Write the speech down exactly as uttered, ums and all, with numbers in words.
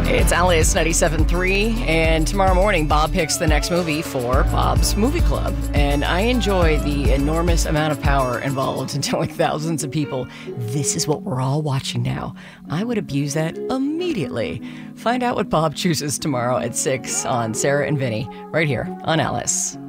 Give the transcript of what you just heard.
It's Alice ninety-seven point three, and tomorrow morning, Bob picks the next movie for Bob's Movie Club. And I enjoy the enormous amount of power involved in telling thousands of people, this is what we're all watching now. I would abuse that immediately. Find out what Bob chooses tomorrow at six on Sarah and Vinny, right here on Alice.